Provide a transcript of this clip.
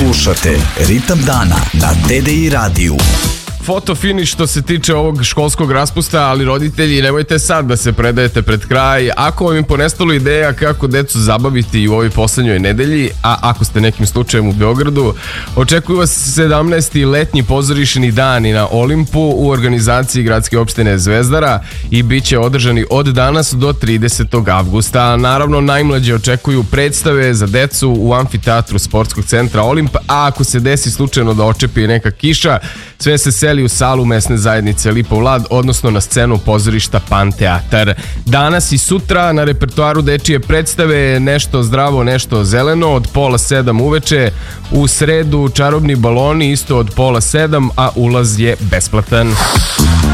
Slušate Ritam dana na TDI radiju. Foto finiš što se tiče ovog školskog raspusta, ali roditelji nemojte sad da se predajete pred kraj. Ako vam je ponestalo ideja kako decu zabaviti u ovoj poslednjoj nedelji, a ako ste nekim slučajem u Beogradu, očekuju vas 17. letnji pozorišni dani na Olimpu u organizaciji gradske opštine Zvezdara i bit će održani od danas do 30. avgusta. Naravno, najmlađe očekuju predstave za decu u amfiteatru sportskog centra Olimp, a ako se desi slučajno da očepi neka kiša, sve se seli u salu mesne zajednice Lipovlad, odnosno na scenu pozorišta Panteatar. Danas i sutra na repertoaru dečije predstave Nešto zdravo, nešto zeleno od 6:30 uveče. U sredu Čarobni baloni isto od 6:30, a ulaz je besplatan.